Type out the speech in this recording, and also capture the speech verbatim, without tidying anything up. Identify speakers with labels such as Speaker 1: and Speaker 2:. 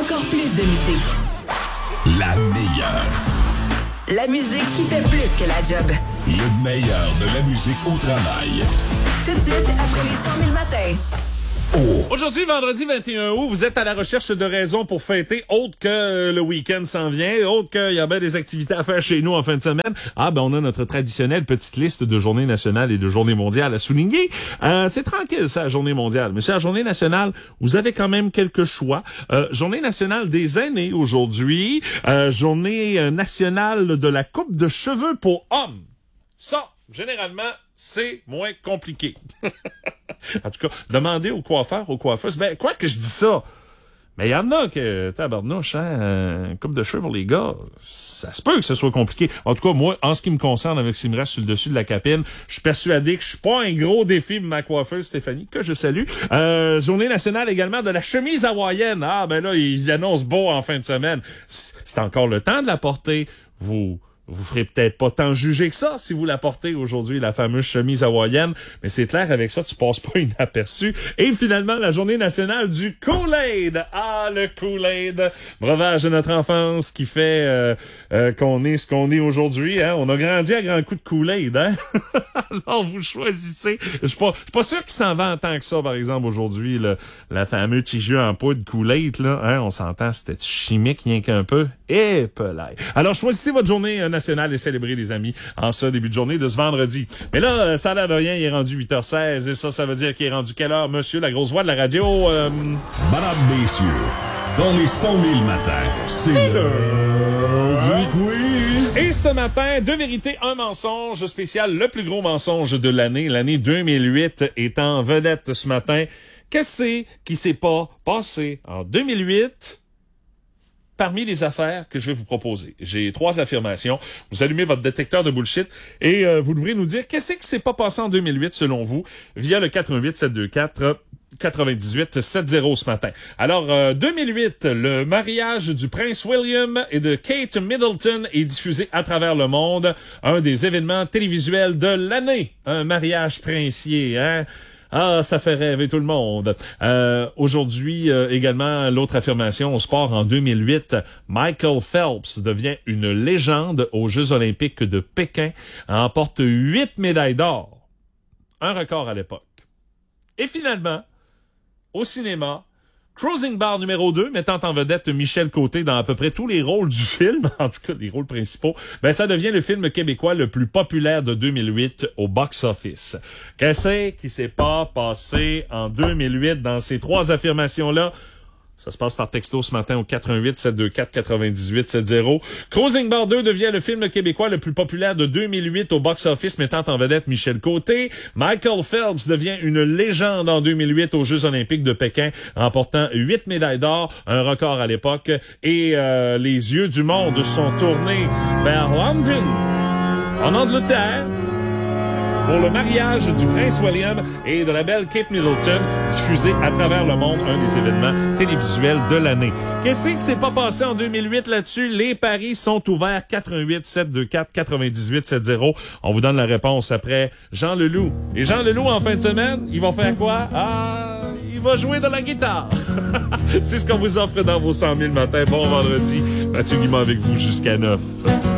Speaker 1: Encore plus de musique.
Speaker 2: La meilleure.
Speaker 1: La musique qui fait plus que la job.
Speaker 2: Le meilleur de la musique au travail.
Speaker 1: Tout de suite, après les cent mille matins.
Speaker 2: Oh.
Speaker 3: Aujourd'hui, vendredi vingt et un août, vous êtes à la recherche de raisons pour fêter, autre que le week-end s'en vient, autre qu'il y a bien des activités à faire chez nous en fin de semaine. Ah, ben on a notre traditionnelle petite liste de journées nationales et de journées mondiales à souligner. Euh, c'est tranquille, ça, la journée mondiale. Mais c'est la journée nationale, vous avez quand même quelques choix. Euh, journée nationale des aînés aujourd'hui. Euh, journée nationale de la coupe de cheveux pour hommes. Ça, généralement, c'est moins compliqué. En tout cas, demandez aux coiffeurs, aux coiffeuses. Ben, quoi que je dis ça, mais il y en a que, tabarnouche, hein, une coupe de cheveux pour les gars, ça se peut que ce soit compliqué. En tout cas, moi, en ce qui me concerne, avec ce qui me reste sur le dessus de la capine, je suis persuadé que je suis pas un gros défi pour ma coiffeuse Stéphanie, que je salue. Euh, journée nationale également de la chemise hawaïenne. Ah, ben là, il annonce beau en fin de semaine. C'est encore le temps de la porter. Vous... Vous ferez peut-être pas tant juger que ça si vous la portez aujourd'hui, la fameuse chemise hawaïenne, mais c'est clair, avec ça, tu passes pas inaperçu. Et finalement, la journée nationale du Kool-Aid. Ah, le Kool-Aid, breuvage de notre enfance qui fait euh, euh, qu'on est ce qu'on est aujourd'hui. Hein? On a grandi à grands coups de Kool-Aid. Hein? Alors, vous choisissez. Je suis pas, je suis pas sûr qu'il s'en vend tant que ça, par exemple, aujourd'hui. Le, la fameuse petit jus en poudre Kool-Aid, là, hein? On s'entend, c'était chimique rien qu'un peu. Et pelay. Alors, choisissez votre journée euh, nationale et célébrez, les amis, en ce début de journée de ce vendredi. Mais là, ça a l'air de rien, il est rendu huit heures seize, et ça, ça veut dire qu'il est rendu quelle heure, monsieur, la grosse voix de la radio? Euh...
Speaker 2: Madame, messieurs, dans les cent mille matins, c'est l'heure du quiz.
Speaker 3: Et ce matin, deux vérités, un mensonge spécial, le plus gros mensonge de l'année, l'année deux mille huit est en vedette ce matin. Qu'est-ce qui s'est pas passé en deux mille huit? Parmi les affaires que je vais vous proposer, j'ai trois affirmations. Vous allumez votre détecteur de bullshit et euh, vous devrez nous dire qu'est-ce qui s'est pas passé en deux mille huit selon vous via le quatre un huit sept deux quatre quatre-vingt-dix-huit soixante ce matin. Alors, euh, deux mille huit, le mariage du prince William et de Kate Middleton est diffusé à travers le monde. Un des événements télévisuels de l'année. Un mariage princier, hein? Ah, ça fait rêver tout le monde. Euh, aujourd'hui, euh, également, l'autre affirmation au sport en deux mille huit, Michael Phelps devient une légende aux Jeux olympiques de Pékin, remporte huit médailles d'or. Un record à l'époque. Et finalement, au cinéma, Cruising Bar numéro deux, mettant en vedette Michel Côté dans à peu près tous les rôles du film, en tout cas les rôles principaux, ben ça devient le film québécois le plus populaire de deux mille huit au box-office. Qu'est-ce qui s'est pas passé en deux mille huit dans ces trois affirmations-là? Ça se passe par texto ce matin au quatre un huit sept deux quatre quatre-vingt-dix-huit soixante. Cruising Bar deux devient le film québécois le plus populaire de deux mille huit au box-office, mettant en vedette Michel Côté. Michael Phelps devient une légende en deux mille huit aux Jeux olympiques de Pékin, remportant huit médailles d'or, un record à l'époque. Et euh, les yeux du monde sont tournés vers London, en Angleterre, pour le mariage du prince William et de la belle Kate Middleton, diffusé à travers le monde, un des événements télévisuels de l'année. Qu'est-ce qui s'est pas passé en deux mille huit là-dessus? Les paris sont ouverts. Quatre un huit sept deux quatre quatre-vingt-dix-huit soixante. On vous donne la réponse après Jean Leloup. Et Jean Leloup, en fin de semaine, il va faire quoi? Ah, il va jouer de la guitare. C'est ce qu'on vous offre dans vos cent mille matins. Bon vendredi. Mathieu Guimard avec vous jusqu'à neuf.